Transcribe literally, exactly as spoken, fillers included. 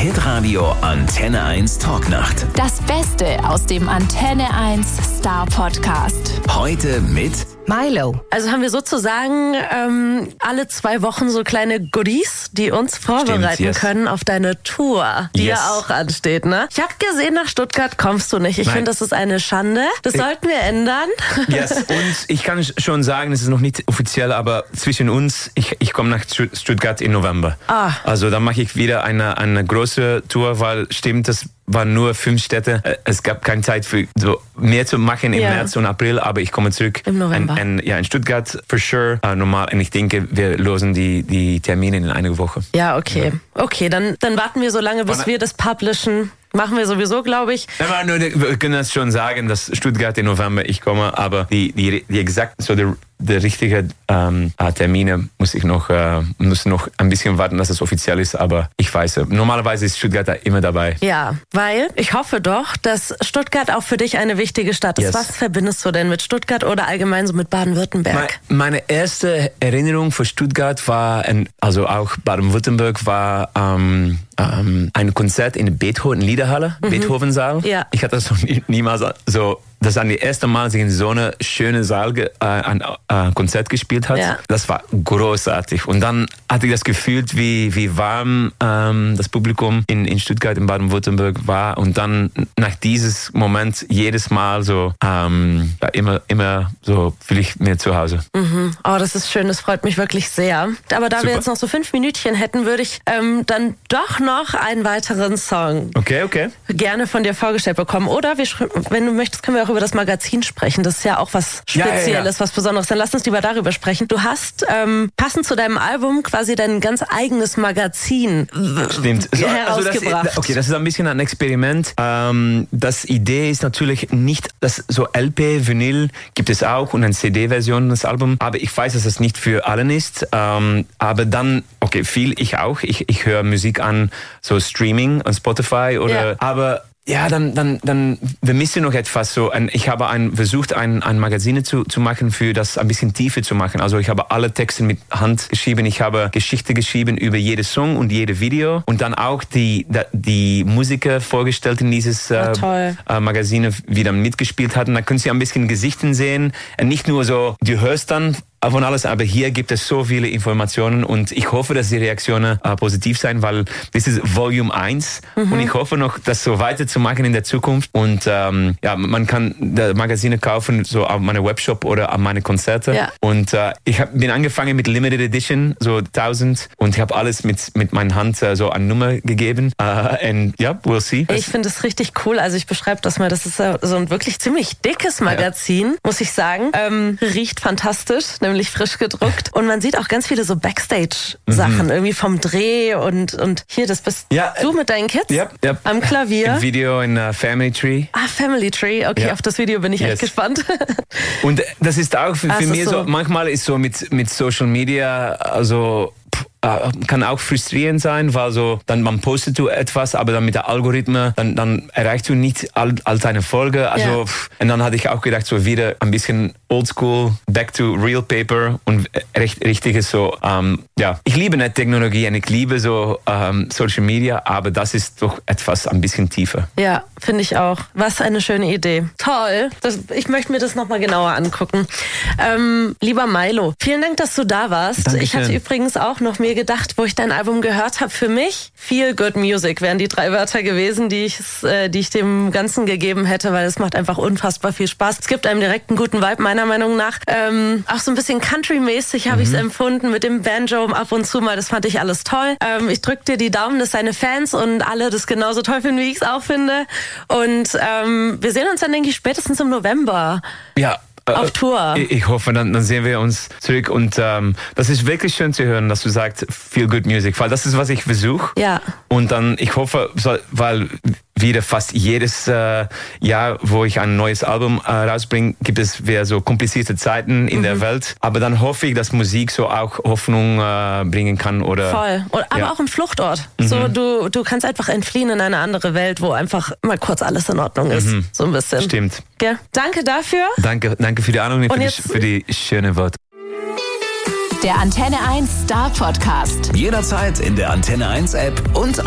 Hitradio Antenne eins Talknacht. Das Beste aus dem Antenne eins Star Podcast. Heute mit Milo. Also haben wir sozusagen ähm, alle zwei Wochen so kleine Goodies, die uns vorbereiten Stimmt, yes. können auf deine Tour, die Yes. ja auch ansteht, ne? Ich habe gesehen, nach Stuttgart kommst du nicht. Ich Nein. finde, das ist eine Schande. Das Ich- sollten wir ändern. Yes. Und ich kann schon sagen, es ist noch nicht offiziell, aber zwischen uns, ich, ich komme nach Stu- Stuttgart im November. Ah. Also da mache ich wieder eine, eine große Tour, weil stimmt, das waren nur fünf Städte. Äh, Es gab keine Zeit für so mehr zu machen im Ja. März und April, aber ich komme zurück. Im November. Und, und, ja, in Stuttgart, for sure. Äh, normal. Und ich denke, wir lösen die, die Termine in einer Woche. Ja, okay. Okay, dann, dann warten wir so lange, bis Wann- wir das publishen. Machen wir sowieso, glaube ich. Aber nur, wir können das schon sagen, dass Stuttgart im November ich komme, aber die, die, die exakt, so der, der richtige ähm, Termine muss ich noch, äh, muss noch ein bisschen warten, dass es offiziell ist, aber ich weiß, normalerweise ist Stuttgart da immer dabei. Ja, weil ich hoffe doch, dass Stuttgart auch für dich eine wichtige Stadt ist. Yes. Was verbindest du denn mit Stuttgart oder allgemein so mit Baden-Württemberg? Me- Meine erste Erinnerung für Stuttgart war, ein- also auch Baden-Württemberg, war ähm, ähm, ein Konzert in der Beethoven-Liederhalle, Beethoven-Saal. Ja. Ich hatte das noch nie, niemals so. Das war das erste Mal, dass ich in so einer schönen Saal ge- äh, ein äh, Konzert gespielt hat. Ja. Das war großartig. Und dann hatte ich das Gefühl, wie, wie warm ähm, das Publikum in, in Stuttgart, in Baden-Württemberg war. Und dann nach dieses Moment jedes Mal so ähm, ja, immer, immer so fühle ich mir zu Hause. Mhm. Oh, das ist schön, das freut mich wirklich sehr. Aber da wir Super. jetzt noch so fünf Minütchen hätten, würde ich ähm, dann doch noch einen weiteren Song Okay, okay. gerne von dir vorgestellt bekommen. Oder wir, sch- wenn du möchtest, können wir auch über das Magazin sprechen. Das ist ja auch was Ja, ja, ja. Spezielles, was Besonderes. Dann lass uns lieber darüber sprechen. Du hast ähm, passend zu deinem Album quasi dein ganz eigenes Magazin Stimmt. So, herausgebracht. das, okay, das ist ein bisschen ein Experiment. Ähm, das Idee ist natürlich nicht, dass so L P, Vinyl gibt es auch und eine C D-Version des Albums. Aber ich weiß, dass das nicht für allen ist. Ähm, aber dann, okay, viel ich auch. Ich, ich höre Musik an, so Streaming an Spotify oder, Ja. aber ja, dann, dann, dann, wir müssen noch etwas so, ein, ich habe ein, versucht, ein, ein Magazin zu, zu machen, für das ein bisschen tiefer zu machen. Also ich habe alle Texte mit Hand geschrieben, ich habe Geschichte geschrieben über jede Song und jede Video und dann auch die, die Musiker vorgestellt in dieses Ah, äh, toll. äh, Magazin, die dann mitgespielt hatten. Da können Sie ein bisschen Gesichten sehen. Und nicht nur so, du hörst dann von alles, aber hier gibt es so viele Informationen und ich hoffe, dass die Reaktionen äh, positiv sein, weil das ist Volume eins Mhm. und ich hoffe noch, das so weiterzumachen in der Zukunft und ähm, ja, man kann die Magazine kaufen, so auf meiner Webshop oder an meine Konzerte Ja. und äh, ich hab, bin angefangen mit Limited Edition, so tausend und ich habe alles mit, mit meiner Hand äh, so eine Nummer gegeben äh, und ja, we'll see. Ich finde es richtig cool. Also ich beschreibe das mal. Das ist so so ein wirklich ziemlich dickes Magazin, muss ich sagen. Ähm, riecht fantastisch, nämlich frisch gedruckt. Und man sieht auch ganz viele so Backstage-Sachen, irgendwie vom Dreh und, und hier, das bist Mhm. Ja, du mit deinen Kids Ja, ja. am Klavier. Ein Video in uh, Family Tree. Ah, Family Tree. Okay, Ja. auf das Video bin ich Yes. echt gespannt. Und das ist auch für, Ah, für es ist mich so, so- manchmal ist so mit, mit Social Media, also pff, äh, kann auch frustrierend sein, weil so, dann man postet du etwas, aber dann mit der Algorithmus, dann, dann erreichst du nicht all, all deine Folge. Also, Ja. pff, und dann hatte ich auch gedacht, so wieder ein bisschen oldschool, back to real paper und recht, richtiges so, ähm, ja. Ich liebe nicht Technologie und ich liebe so ähm, Social Media, aber das ist doch etwas ein bisschen tiefer. Ja, finde ich auch. Was eine schöne Idee. Toll. Das, ich möchte mir das nochmal genauer angucken. Ähm, lieber Milo, vielen Dank, dass du da warst. Dankeschön. Ich hatte übrigens auch noch mir gedacht, wo ich dein Album gehört habe, für mich Feel Good Music wären die drei Wörter gewesen, die ich, äh, die ich dem Ganzen gegeben hätte, weil es macht einfach unfassbar viel Spaß. Es gibt einem direkt einen guten Vibe, meiner Meinung nach. Ähm, auch so ein bisschen Country-mäßig habe ich es empfunden, mit dem Banjo ab und zu mal. Das fand ich alles toll. Ähm, ich drücke dir die Daumen, dass deine Fans und alle das genauso toll finden, wie ich es auch finde. Und ähm, wir sehen uns dann, denke ich, spätestens im November Ja. auf Tour. Ich, ich hoffe, dann, dann sehen wir uns zurück. Und ähm, das ist wirklich schön zu hören, dass du sagst, feel good music. Weil das ist, was ich versuche. Ja. Und dann, ich hoffe, so, weil wieder fast jedes äh, Jahr, wo ich ein neues Album äh, rausbringe, gibt es wieder so komplizierte Zeiten in mhm. der Welt. Aber dann hoffe ich, dass Musik so auch Hoffnung äh, bringen kann. Oder, Voll. Und, aber ja. auch ein Fluchtort. Mhm. So, du, du kannst einfach entfliehen in eine andere Welt, wo einfach mal kurz alles in Ordnung ist. Mhm. So ein bisschen. Stimmt. Ja. Danke dafür. Danke, danke für die Anruf und für, jetzt, die, für die schönen Worte. Der Antenne eins Star Podcast. Jederzeit in der Antenne eins App und